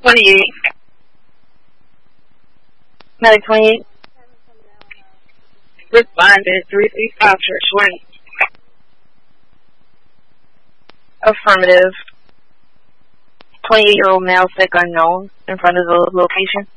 28. Medic 28. Responded 335 Church Lane. Affirmative. 28-year-old male sick unknown in front of the location.